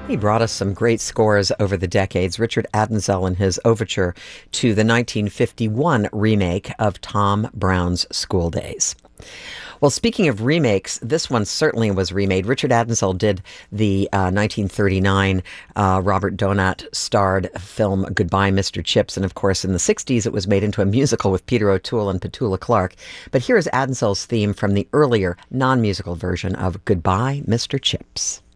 He brought us some great scores over the decades. Richard Addenzel in his overture to the 1951 remake of Tom Brown's School Days. Well, speaking of remakes, this one certainly was remade. Richard Addenzel did the 1939 Robert Donat starred film Goodbye, Mr. Chips. And of course, in the 60s, it was made into a musical with Peter O'Toole and Petula Clark. But here is Addensel's theme from the earlier non-musical version of Goodbye, Mr. Chips.